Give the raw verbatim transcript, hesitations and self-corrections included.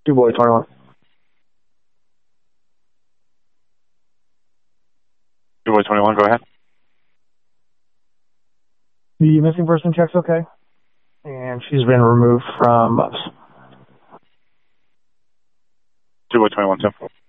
Two boy twenty-one. Two boy twenty-one, go ahead. The missing person check's okay, and she's been removed from us. Two boy twenty-one, two.